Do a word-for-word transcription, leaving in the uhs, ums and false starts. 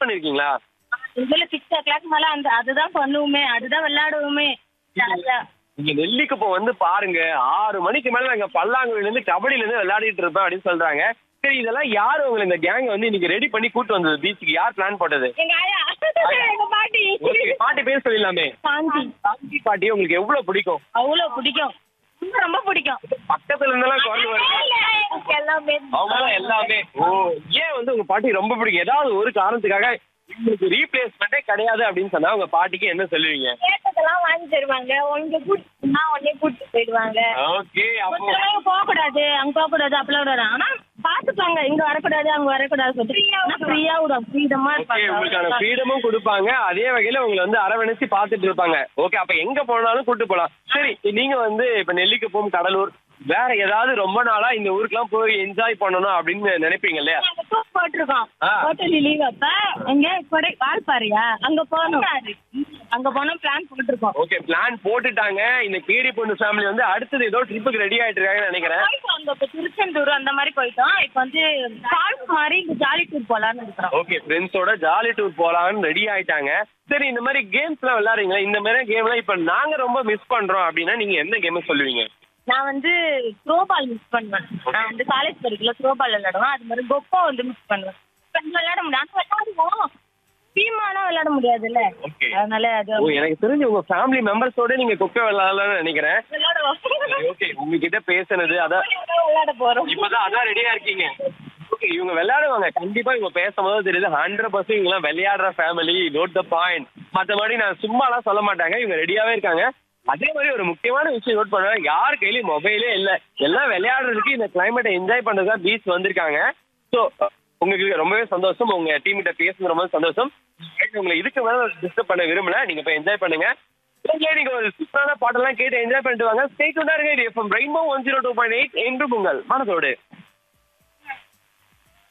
பண்ணிருக்கீங்களா? இதுல சிக்ஸ் ஓ கிளாக் மேல அந்த அதுதான் பண்ணுவோமே, அதுதான் விளையாடுவோமே. ஜாலியா. நீங்க நெல்லிக்குப்பம் வந்து பாருங்க, ஆறு மணிக்கு மேல நாங்க பல்லாங்குழில இருந்து கபடியில இருந்து விளையாடிட்டு இருப்போம் அப்படின்னு சொல்றாங்க. சரி, இதெல்லாம் யாரு உங்களை இந்த கேங் வந்து இன்னைக்கு ரெடி பண்ணி கூட்டு வந்தது பீச்சுக்கு? யார் பிளான் போட்டது? எங்க ஆயா, எங்க பாட்டி. உங்களுக்கு பாட்டி பேர் சொல்லிடலாமே. சாந்தி. சாந்தி பாட்டி உங்களுக்கு எவ்வளவு பிடிக்கும்? அவ்வளவு பிடிக்கும், ரொம்ப ரொம்ப பிடிக்கும். பக்கத்துல இருந்தெல்லாம் குரல் வருது. எல்லாமே அவங்க எல்லாமே. ஓ, ஏன் வந்து உங்க பாட்டி ரொம்ப பிடிக்கும்? ஏதாவது ஒரு காரணத்துக்காக உங்களுக்கு ரீப்ளேஸ்மெண்டே கிடையாது அப்படின்னு சொன்னா உங்க பாட்டிக்கு என்ன சொல்லுவீங்க? கேட்டதெல்லாம் வாங்கி தருவாங்க, உங்க கூட்டு உடனே கூட்டிட்டு போயிடுவாங்க. ஓகே, அப்போ போக கூடாது, அங்க போக கூடாது, அப்பெல்லாம் விடாது. ஆனா பாத்துப்பாங்க, இங்க வரக்கூடாது அங்க வரக்கூடாது சொல்லிட்டு ஃப்ரீயா விடும், ஃப்ரீடமா ஓகே, உங்களுக்கான ஃப்ரீடமும் கொடுப்பாங்க, அதே வகையில உங்களை வந்து அரவணைச்சு பாத்துட்டு இருப்பாங்க. ஓகே, அப்ப எங்க போனாலும் கூட்டு போலாம். சரி, நீங்க வந்து இப்ப நெல்லிக்குப்பம், கடலூர், வேற ஏதாவது ரொம்ப நாளா இந்த ஊருக்குலாம் போய் என்ஜாய் பண்ணணும் அப்படின்னு நினைப்பீங்க இல்லையா? போட்டிருக்கோம் ஹோட்டல் லீவ் அப்ப எங்க கொடை வால்பாறையா அங்க போனோம், அங்க போனோம் பிளான் போட்டிருக்கோம். ஓகே, பிளான் போட்டுட்டாங்க. இந்த கேடி பொண்ணு ஃபேமிலி வந்து அடுத்தது ஏதோ ட்ரிப்புக்கு ரெடி ஆயிட்டு இருக்காங்கன்னு நினைக்கிறேன். அங்க இப்ப திருச்செந்தூர் அந்த மாதிரி போயிட்டோம். இப்ப வந்து ஃபால்ஸ் மாதிரி இங்க ஜாலி டூர் போலான்னு இருக்கிறோம். ஓகே, ஃப்ரெண்ட்ஸோட ஜாலி டூர் போலான்னு ரெடி ஆயிட்டாங்க. சரி, இந்த மாதிரி கேம்ஸ் எல்லாம் விளையாடுறீங்களா? இந்த மாதிரி கேம் எல்லாம் இப்ப நாங்க ரொம்ப மிஸ் பண்றோம் அப்படின்னா நீங்க எந்த கேம் சொல்லுவீங்க? நான் வந்து த்ரோ பால் மிஸ் பண்ணுவேன். நான் வந்து காலேஜ் படிக்கல, த்ரோ பால் விளையாடுவேன். அது மாதிரி கொப்போ வந்து மிஸ் பண்ணுவேன். விளையாட முடியாது, விளையாடுவோம், டீமானா விளையாட முடியாதுல்ல, அதனால அது. ஓ, எனக்கு தெரிஞ்சு உங்க ஃபேமிலி மெம்பர்ஸோட நீங்க கொக்கோ விளையாடலாம்னு நினைக்கிறேன். விளையாடுவோம். ஓகே, உங்ககிட்ட பேசுனது அதான் விளையாட போறோம். இப்பதான் அதான் ரெடியா இருக்கீங்க. ஓகே, இவங்க விளையாடுவாங்க கண்டிப்பா. இவங்க பேசும்போது தெரியுது ஹண்ட்ரட் பர்சன்ட் இவங்க விளையாடுற ஃபேமிலி. Note the point. மற்றபடி நான் சும்மாலாம் சொல்ல மாட்டாங்க, இவங்க ரெடியாவே இருக்காங்க. அதே மாதிரி ஒரு முக்கியமான விஷயம் நோட் பண்ணுவேன், யார் கையிலயும் மொபைலே இல்ல, எல்லாம் விளையாடுறதுக்கு இந்த கிளைமேட்டை என்ஜாய் பண்றதுதான் பீச் வந்திருக்காங்க. ஸோ உங்களுக்கு ரொம்பவே சந்தோஷம், உங்க டீம் கிட்ட பேசுறது ரொம்ப சந்தோஷம். உங்களை இதுக்கு மேல டிஸ்டர்ப் பண்ண விரும்பல, நீங்க போய் என்ஜாய் பண்ணுங்க. நீங்க ஒரு சூப்பரான பாட்டெல்லாம் கேட்டு என்ஜாய் பண்ணிட்டு வாங்க. ஸ்டே டியூன்டா இருங்க. இது FM rainbow one zero two point eight என்று உங்கள் மனதோடு.